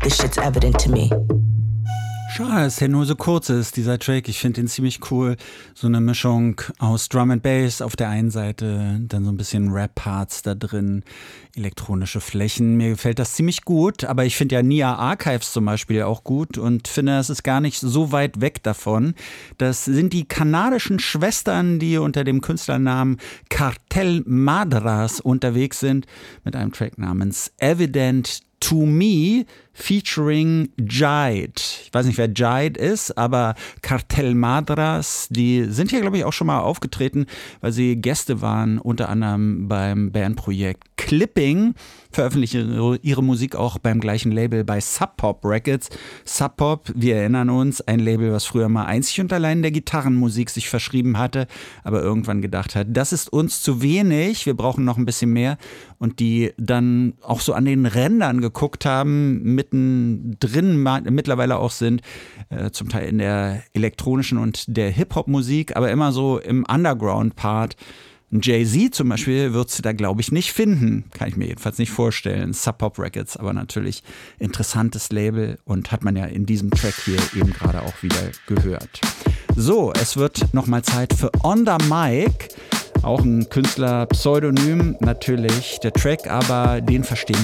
this shit's evident to me. Schade, dass der nur so kurz ist, dieser Track. Ich finde den ziemlich cool. So eine Mischung aus Drum and Bass auf der einen Seite, dann so ein bisschen Rap-Parts da drin, elektronische Flächen. Mir gefällt das ziemlich gut, aber ich finde ja Nia Archives zum Beispiel auch gut und finde, es ist gar nicht so weit weg davon. Das sind die kanadischen Schwestern, die unter dem Künstlernamen Cartel Madras unterwegs sind, mit einem Track namens Evident to Me featuring Jide. Ich weiß nicht, wer Jide ist, aber Cartel Madras, die sind hier, glaube ich, auch schon mal aufgetreten, weil sie Gäste waren, unter anderem beim Bandprojekt Clipping, veröffentlichen ihre Musik auch beim gleichen Label bei Sub Pop Records. Sub Pop, wir erinnern uns, ein Label, was früher mal einzig und allein der Gitarrenmusik sich verschrieben hatte, aber irgendwann gedacht hat, das ist uns zu wenig, wir brauchen noch ein bisschen mehr, und die dann auch so an den Rändern geguckt haben, mittendrin mittlerweile auch sind, zum Teil in der elektronischen und der Hip-Hop-Musik, aber immer so im Underground-Part. Jay-Z zum Beispiel wird sie da, glaube ich, nicht finden. Kann ich mir jedenfalls nicht vorstellen. Sub Pop Records, aber natürlich interessantes Label und hat man ja in diesem Track hier eben gerade auch wieder gehört. So, es wird nochmal Zeit für On The Mic. Auch ein Künstler-Pseudonym natürlich, der Track, aber den verstehen